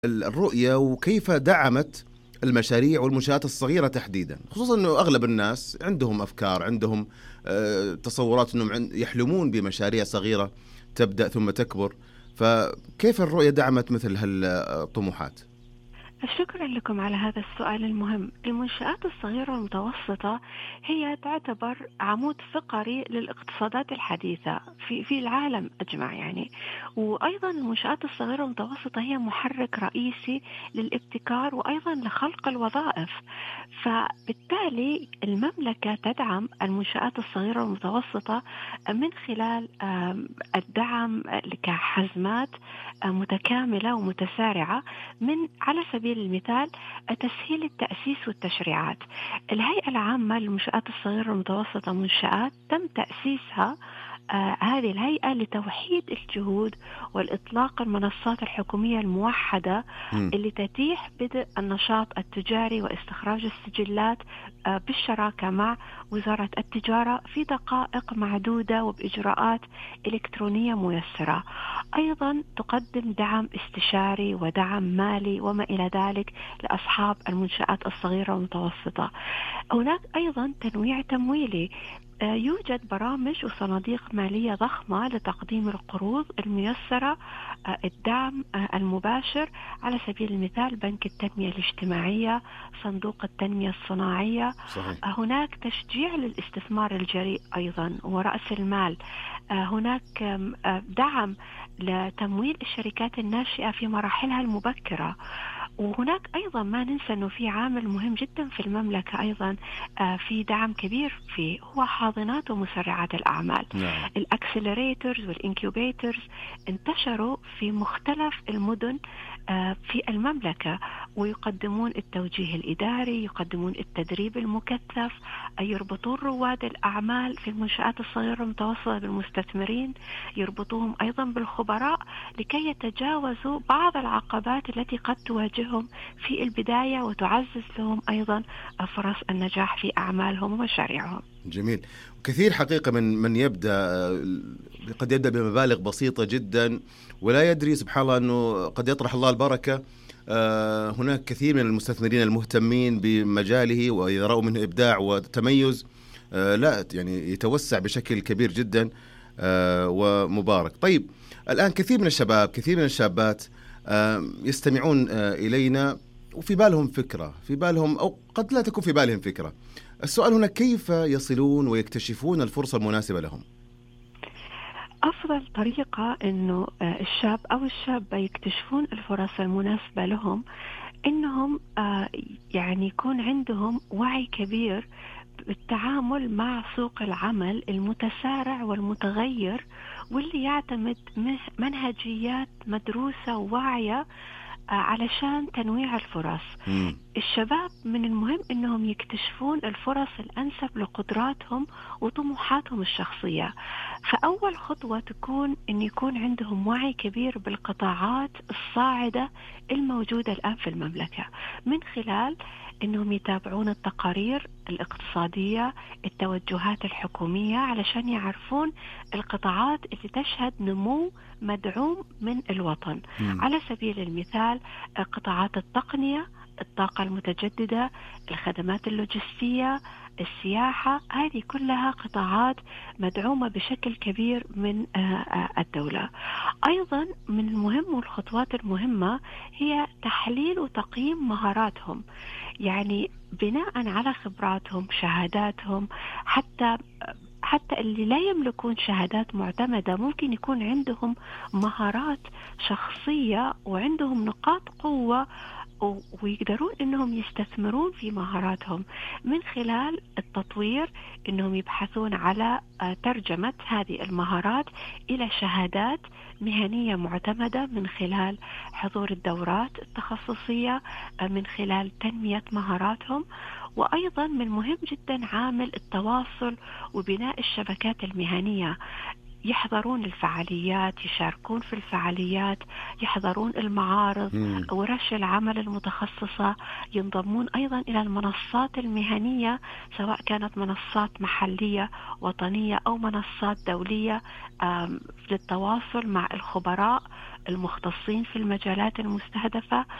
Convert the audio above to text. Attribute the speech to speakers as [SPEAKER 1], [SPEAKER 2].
[SPEAKER 1] الرؤية وكيف دعمت المشاريع والمنشآت الصغيرة تحديدا، خصوصا أنه أغلب الناس عندهم أفكار، عندهم تصورات أنهم يحلمون بمشاريع صغيرة تبدأ ثم تكبر. فكيف الرؤية دعمت مثل هالطموحات؟
[SPEAKER 2] شكرا لكم على هذا السؤال المهم. المنشآت الصغيرة والمتوسطة هي تعتبر عمود فقري للاقتصادات الحديثة في العالم أجمع يعني. وأيضا المنشآت الصغيرة والمتوسطة هي محرك رئيسي للابتكار وأيضا لخلق الوظائف. فبالتالي المملكة تدعم المنشآت الصغيرة والمتوسطة من خلال الدعم كحزمات متكاملة ومتسارعة. من على سبيل المثال تسهيل التأسيس والتشريعات. الهيئة العامة للمنشآت الصغيرة والمتوسطة منشآت تم تأسيسها هذه الهيئة لتوحيد الجهود والإطلاق المنصات الحكومية الموحدة اللي تتيح بدء النشاط التجاري واستخراج السجلات بالشراكة مع وزارة التجارة في دقائق معدودة وبإجراءات إلكترونية ميسرة. أيضا تقدم دعم استشاري ودعم مالي وما إلى ذلك لأصحاب المنشآت الصغيرة والمتوسطة. هناك أيضا تنويع تمويلي. يوجد برامج وصناديق مالية ضخمة لتقديم القروض الميسرة، الدعم المباشر. على سبيل المثال بنك التنمية الاجتماعية، صندوق التنمية الصناعية.
[SPEAKER 1] صحيح.
[SPEAKER 2] هناك تشجيع للاستثمار الجريء أيضا ورأس المال. هناك دعم لتمويل الشركات الناشئة في مراحلها المبكرة. وهناك أيضا ما ننسى أنه في عامل مهم جدا في المملكة أيضا في دعم كبير فيه، هو حاضنات ومسرعات الأعمال.
[SPEAKER 1] نعم.
[SPEAKER 2] الأكسلريتورز والإنكيوبيتورز انتشروا في مختلف المدن في المملكة، ويقدمون التوجيه الإداري، يقدمون التدريب المكثف، يربطون رواد الأعمال في المنشآت الصغيرة والمتوسطة بالمستثمرين، يربطوهم أيضا بالخبراء لكي يتجاوزوا بعض العقبات التي قد تواجههم في البداية وتعزز لهم أيضا فرص النجاح في أعمالهم ومشاريعهم.
[SPEAKER 1] جميل. وكثير حقيقة من يبدأ قد يبدأ بمبالغ بسيطة جدا ولا يدري سبحان الله أنه قد يطرح الله البركة. هناك كثير من المستثمرين المهتمين بمجاله وإذا رأوا منه إبداع وتميز لا يعني يتوسع بشكل كبير جدا ومبارك. طيب الآن كثير من الشباب كثير من الشابات يستمعون إلينا وفي بالهم فكرة، في بالهم أو قد لا تكون في بالهم فكرة. السؤال هنا كيف يصلون ويكتشفون الفرصة المناسبة لهم؟
[SPEAKER 2] أفضل طريقة أنه الشاب أو الشابة يكتشفون الفرص المناسبة لهم إنهم يعني يكون عندهم وعي كبير بالتعامل مع سوق العمل المتسارع والمتغير، واللي يعتمد منهجيات مدروسة وواعية علشان تنويع الفرص. الشباب من المهم أنهم يكتشفون الفرص الأنسب لقدراتهم وطموحاتهم الشخصية. فأول خطوة تكون أن يكون عندهم وعي كبير بالقطاعات الصاعدة الموجودة الآن في المملكة، من خلال أنهم يتابعون التقارير الاقتصادية، التوجهات الحكومية، علشان يعرفون القطاعات اللي تشهد نمو مدعوم من الوطن. على سبيل المثال قطاعات التقنية، الطاقة المتجددة، الخدمات اللوجستية، السياحة، هذه كلها قطاعات مدعومة بشكل كبير من الدولة. أيضا من المهم والخطوات المهمة هي تحليل وتقييم مهاراتهم، يعني بناء على خبراتهم، شهاداتهم. حتى اللي لا يملكون شهادات معتمدة ممكن يكون عندهم مهارات شخصية وعندهم نقاط قوة، ويقدرون أنهم يستثمرون في مهاراتهم من خلال التطوير، أنهم يبحثون على ترجمة هذه المهارات إلى شهادات مهنية معتمدة من خلال حضور الدورات التخصصية، من خلال تنمية مهاراتهم. وأيضا من مهم جدا عامل التواصل وبناء الشبكات المهنية، يحضرون الفعاليات، يشاركون في الفعاليات، يحضرون المعارض، ورش العمل المتخصصة، ينضمون أيضا إلى المنصات المهنية سواء كانت منصات محلية وطنية أو منصات دولية للتواصل مع الخبراء المختصين في المجالات المستهدفة